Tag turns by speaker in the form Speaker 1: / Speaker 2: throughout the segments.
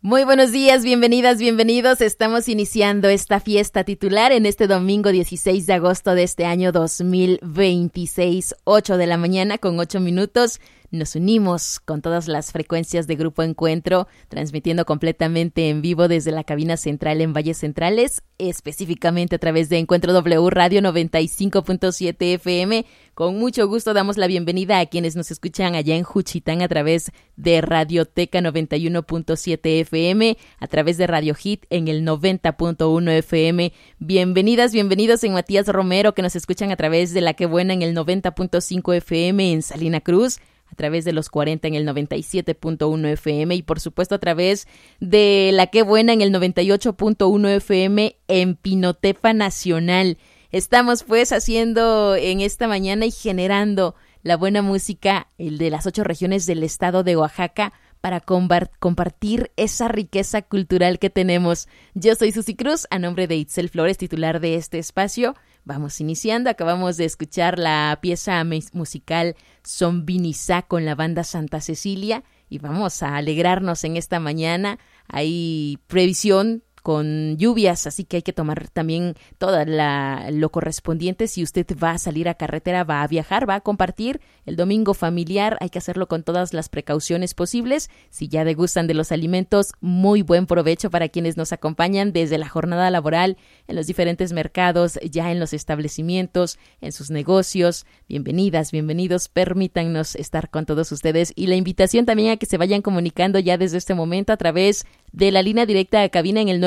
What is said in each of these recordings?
Speaker 1: Muy buenos días, bienvenidas, bienvenidos. Estamos iniciando esta fiesta titular en este domingo 16 de agosto de este año 2026, 8 de la mañana con 8 minutos. Nos unimos con todas las frecuencias de Grupo Encuentro, transmitiendo completamente en vivo desde la cabina central en Valles Centrales, específicamente a través de Encuentro W Radio 95.7 FM. Con mucho gusto damos la bienvenida a quienes nos escuchan allá en Juchitán a través de Radioteca 91.7 FM, a través de Radio Hit en el 90.1 FM. Bienvenidas, bienvenidos en Matías Romero, que nos escuchan a través de La Que Buena en el 90.5 FM en Salina Cruz, a través de los 40 en el 97.1 FM y por supuesto a través de La Que Buena en el 98.1 FM en Pinotepa Nacional. Estamos pues haciendo en esta mañana y generando la buena música, el de las 8 regiones del estado de Oaxaca, para compartir esa riqueza cultural que tenemos. Yo soy Susi Cruz, a nombre de Itzel Flores, titular de este espacio. Vamos iniciando, acabamos de escuchar la pieza musical Zombinizá con la banda Santa Cecilia y vamos a alegrarnos en esta mañana. Hay previsión con lluvias, así que hay que tomar también lo correspondiente. Si usted va a salir a carretera, va a viajar, va a compartir el domingo familiar, hay que hacerlo con todas las precauciones posibles. Si ya degustan de los alimentos, muy buen provecho para quienes nos acompañan desde la jornada laboral, en los diferentes mercados, ya en los establecimientos, en sus negocios. Bienvenidas, bienvenidos, permítannos estar con todos ustedes y la invitación también a que se vayan comunicando ya desde este momento a través de la línea directa de cabina en el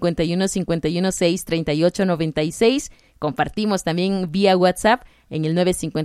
Speaker 1: 951-516-3896. Compartimos también vía WhatsApp en el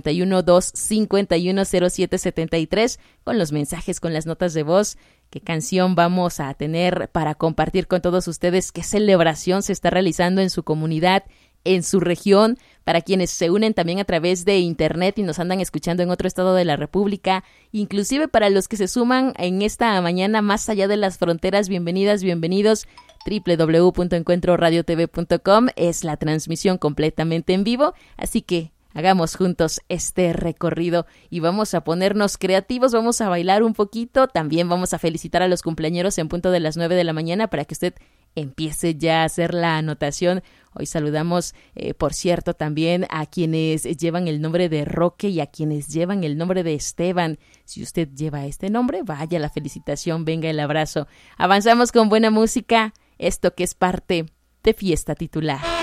Speaker 1: 951-251-0773 con los mensajes, con las notas de voz. ¿Qué canción vamos a tener para compartir con todos ustedes? ¿Qué celebración se está realizando en su comunidad, en su región? Para quienes se unen también a través de internet y nos andan escuchando en otro estado de la República, inclusive para los que se suman en esta mañana más allá de las fronteras, bienvenidas, bienvenidos. www.encuentroradiotv.com es la transmisión completamente en vivo, así que hagamos juntos este recorrido y vamos a ponernos creativos, vamos a bailar un poquito, también vamos a felicitar a los cumpleañeros en punto de las 9 de la mañana para que usted empiece ya a hacer la anotación. Hoy saludamos, por cierto, también a quienes llevan el nombre de Roque y a quienes llevan el nombre de Esteban. Si usted lleva este nombre, vaya la felicitación, venga el abrazo. Avanzamos con buena música, esto que es parte de Fiesta Titular.